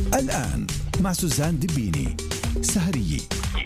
الآن مع سوزان دبيني سهرية.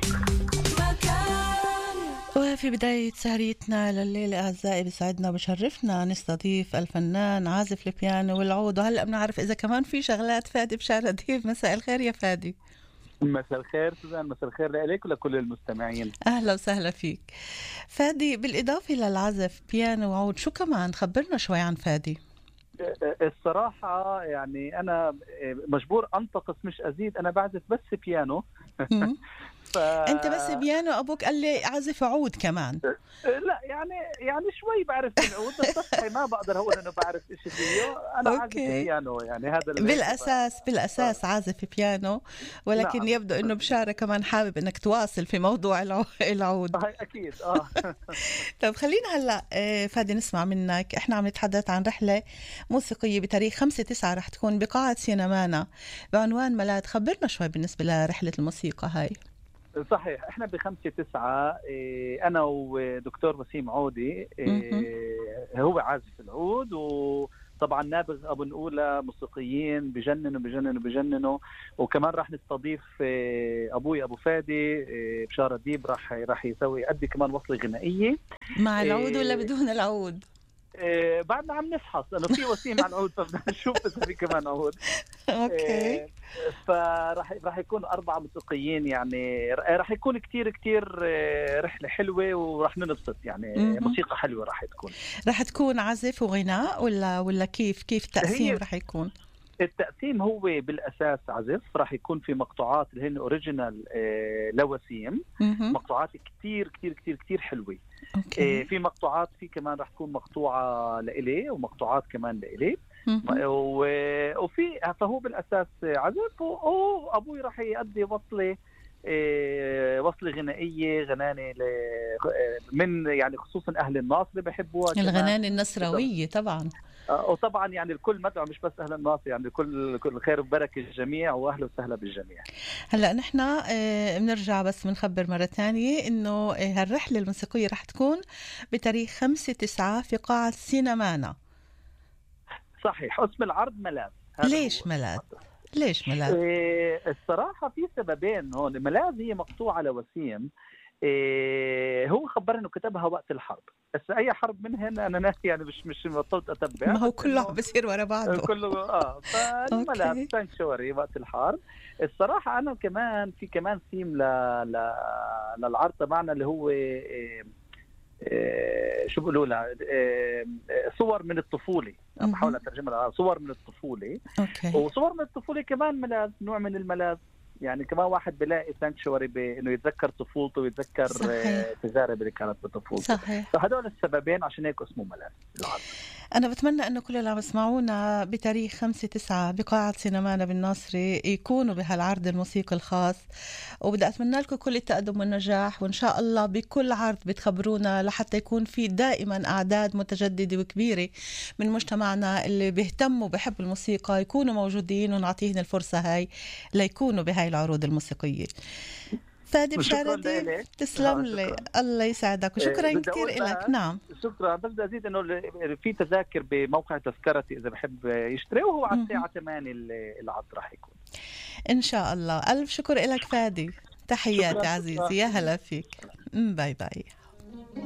وفي بداية سهريتنا لليلة أعزائي بسعدنا وبشرفنا نستضيف الفنان عازف البيانو والعود، وهلأ بنعرف إذا كمان في شغلات. فادي بشار أديب، مساء الخير يا فادي. مساء الخير سوزان، مساء الخير لك ولكل المستمعين. أهلا وسهلا فيك فادي. بالإضافة للعزف بيانو وعود، شو كمان؟ خبرنا شوي عن فادي. الصراحة يعني أنا مجبور أنتقص مش أزيد، أنا بعزف بس بيانو. أنت بس بيانو؟ أبوك قال لي عزف عود كمان. لا يعني شوي بعرف العود، بس صحيح ما بقدر أقول إنه بعرف إيش فيه. أنا عازف بيانو، يعني هذا بالأساس عازف بيانو، ولكن نعم. يبدو إنه بشارة كمان حابب إنك تواصل في موضوع العود. هاي أكيد. طيب خلينا هلا فادي نسمع منك. إحنا عم نتحدث عن رحلة موسيقية بتاريخ 5/9 رح تكون بقاعة سينمانا بعنوان ملاذ. خبرنا شوي بالنسبة لرحلة الموسيقى هاي. صحيح، احنا ب5/9 انا ودكتور وسيم عودي، هو عازف العود، وطبعا نابغ ابو نقولة، موسيقيين بجننوا. وكمان راح نستضيف ابوي ابو فادي بشار أديب، راح يقدم كمان وصلة غنائية مع العود ولا بدون العود؟ بعدنا عم نفحص، لانه في وسيم على العود فبدنا نشوف اذا في كمان عود. اوكي. فراح يكون 4 موسيقيين، يعني راح يكون كتير رحلة حلوة، وراح ننبسط، يعني موسيقى حلوة راح تكون عزف وغناء ولا كيف التقسيم راح يكون؟ التقسيم هو بالأساس عزف، راح يكون في مقطوعات اللي هن اوريجينال لوسيم، مقطوعات كتير حلوة. أوكي. في مقطوعات، في كمان راح تكون مقطوعة لإلي ومقطوعات كمان لإلي، وفي فهو بالأساس عزف، وأبوي راح يؤدي وصلة غنائية، غنانة من يعني خصوصا أهل الناصر بحبوها، الغنانة النصراوية طبعا. وطبعا يعني الكل مدعو، مش بس أهل الناصر، يعني كل خير وبركة الجميع، وأهلا وسهلا بالجميع. هلأ نحن بنرجع بس بنخبر مرة تانية إنه هالرحلة الموسيقية رح تكون بتاريخ 5/9 في قاعة سينمانا. صحيح. اسم العرض ملاذ. ليش ملاذ؟ الصراحة في سببين هون. ملاذ هي مقطوعة لوسيم، هو خبرني انه كتبها وقت الحرب، بس اي حرب منهن انا ناسي، يعني مش بطلت اتبع، ما هو كله بصير ورا بعضه كله. فالملاذ سانكشوري وقت الحرب. الصراحة انا في كمان ثيم للعرض تبعنا، اللي هو شو بيقولوا لها، صور من الطفولة. أنا بحاول أترجمها، صور من الطفولة. أوكي. وصور من الطفولة كمان ملاذ، نوع من الملاذ، يعني كمان واحد بلاقي سانكشوري بإنه يتذكر طفولته ويتذكر تجارب اللي كانت بطفولته. صحيح. فهدول السببين عشان هيك اسمه ملاذ العرض. أنا بتمنى أنه كل اللي عم يسمعونا بتاريخ 5/9 بقاعة سينمانا بالناصري يكونوا بهالعرض الموسيقي الخاص، وبدي أتمنى لكم كل التقدم والنجاح، وإن شاء الله بكل عرض بتخبرونا لحتى يكون في دائما أعداد متجددة وكبيرة من مجتمعنا اللي بيهتموا بحب الموسيقى يكونوا موجودين، ونعطيهم الفرصة هاي ليكونوا بهاي العروض الموسيقية. فادي بشار أديب، تسلم لي، الله يسعدك، وشكرا كثير لك. نعم شكرا. بس بدي أزيد إنه في تذاكر بموقع تذكرتي إذا بحب يشتري، وهو على الساعة 8 العصر راح يكون إن شاء الله. ألف شكر لك فادي، تحياتي عزيزي، يا هلا فيك، باي باي.